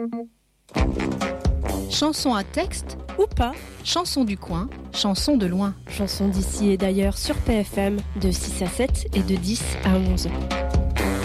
Chanson à texte ou pas, chanson du coin, chanson de loin. Chanson d'ici et d'ailleurs sur PFM de 6 à 7 et de 10 à 11.